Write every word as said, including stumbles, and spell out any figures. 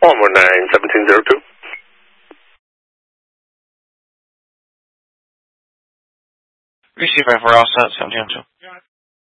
one more nine, seventeen zero two. Receiver for all set, seventeen zero two.